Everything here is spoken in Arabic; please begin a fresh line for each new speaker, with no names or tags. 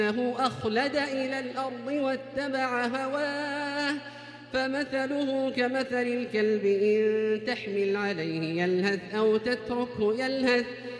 إنه أخلد إلى الأرض واتبع هواه فمثله كمثل الكلب إن تحمل عليه يلهث أو تتركه يلهث